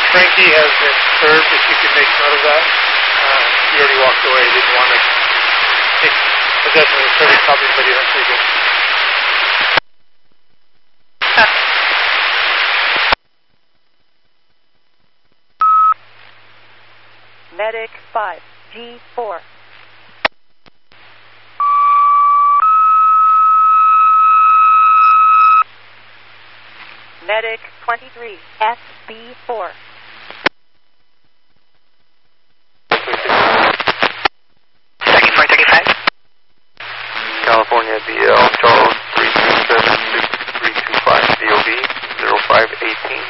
Frankie has been served, if you could make note of that. He already walked away. He didn't want to take possession of the service copy, but he eventually did. Medic 5, G4. Medic 23, SB4. Second 435. California BL Charles 3276325 DOB 0518.